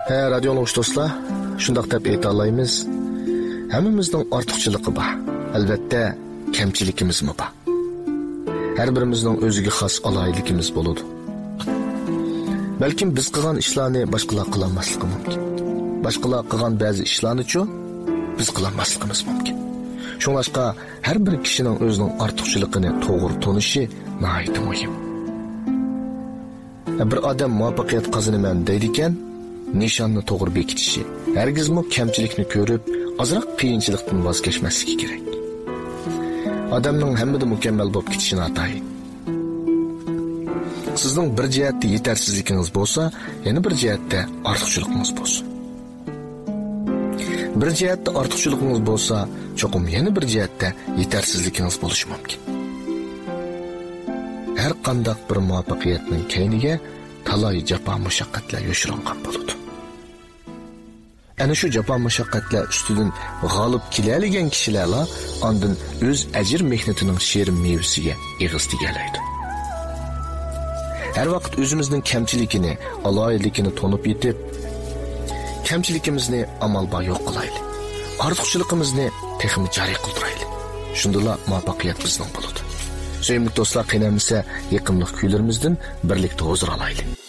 Radio anglag'uchi do'stlar, shundoq deb ayta olamiz. Hammamizning ortiqchiligi bor. Albatta, kamchiligimiz ham bor. Har birimizning o'ziga xos aloyidligimiz bo'ladi. Balkim biz qilgan ishlarni boshqalar qila olmasligi mumkin. Boshqalar qilgan ba'zi ishlarni-chi biz qila olmasligimiz mumkin. Shuningga har bir kishining o'zining ortiqchiligini to'g'ri tonishi nihoyat muhim. Bir odam muvaffaqiyat qozonaman deydi ekan, nishonni to'g'ri bekitishi, hargizmi kamchilikni ko'rib, ozroq qiyinchilikdan voz kechmasligi kerak. Odamning hammada mukammal bo'lib ketishini atayin. Sizning bir jihatda yetarsizligingiz bo'lsa, yana bir jihatda ortiqchiligingiz bo'lsin. Bir jihatda ortiqchiligingiz bo'lsa, cho'qim yana bir jihatda yetarsizligingiz bo'lishi mumkin. Har qanday bir muvaffaqiyatning keyniga talay jafo mushaqqatlar yo'shirilgan bo'ladi. Ana shu jafo mushaqqatlar ustidan g'olib keladigan kishilarla ondan o'z ajr mehnatining shirin mevasiga eg'iz tegalaydi. Har vaqt o'zimizning kamchiligini, aloyidligini tonib yetib, kamchiligimizni amal bilan yo'q qilaylik. Ortiqchiligimizni texmi joriy qildiraylik. Shundala muvaffaqiyat bizning bo'ladi. Sevimli do'stlar, qiynalmasa yaqinlik kuylarimizdan birlikda huzur olaylik.